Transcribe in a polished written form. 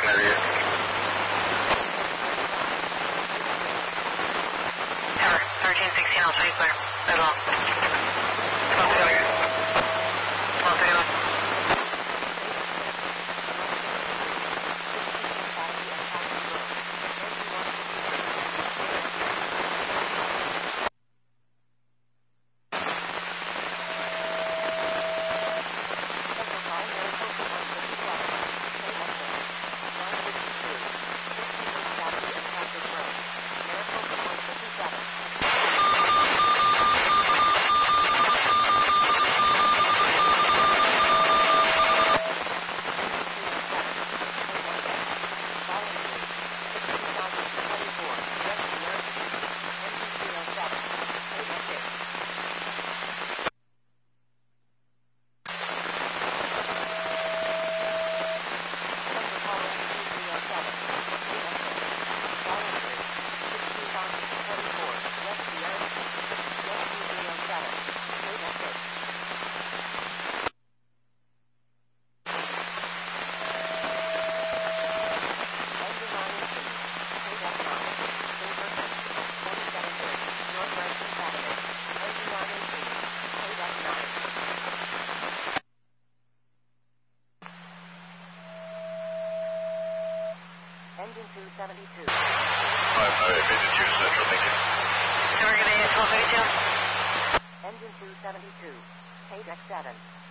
there yet. Tower, 1316, I'll say clear. Right along. Small failure. Small failure. Engine 272. 598, Engine 2 Central, thank you. Tower, good day, 1232. Engine 272. KDEX 7.